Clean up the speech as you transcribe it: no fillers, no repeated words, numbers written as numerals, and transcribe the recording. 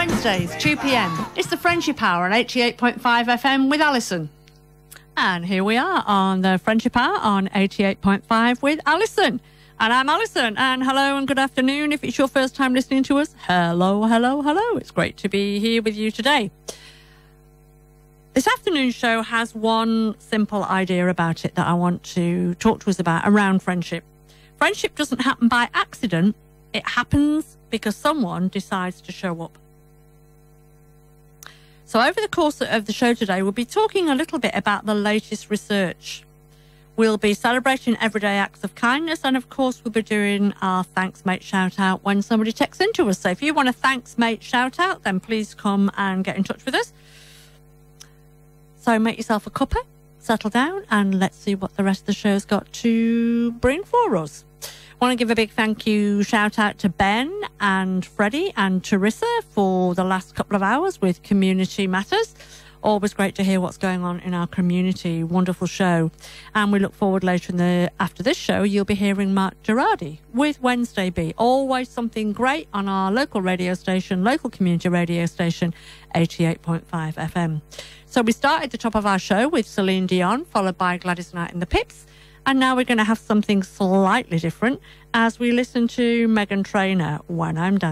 Wednesdays, 2 p.m. It's the Friendship Hour on 88.5 FM with Alison. And here we are on the Friendship Hour on 88.5 with Alison. And I'm Alison. And hello and good afternoon. If it's your first time listening to us, hello, hello, hello. It's great to be here with you today. This afternoon's show has one simple idea about it that I want to talk to us about around friendship. Friendship doesn't happen by accident. It happens because someone decides to show up. So over the course of the show today, we'll be talking a little bit about the latest research. We'll be celebrating everyday acts of kindness, and of course we'll be doing our Thanks Mate shout out when somebody texts into us. So if you want a Thanks Mate shout out, then please come and get in touch with us. So make yourself a cuppa, settle down, and let's see what the rest of the show's got to bring for us. I want to give a big thank you shout out to Ben and Freddie and Teresa for the last couple of hours with Community Matters. Always great to hear what's going on in our community. Wonderful show. And we look forward later after this show, you'll be hearing Mark Girardi with Wednesday Bee. Always something great on our local radio station, local community radio station, 88.5 FM. So we started at the top of our show with Celine Dion, followed by Gladys Knight and the Pips. And now we're going to have something slightly different as we listen to Meghan Trainor, When I'm Dancing.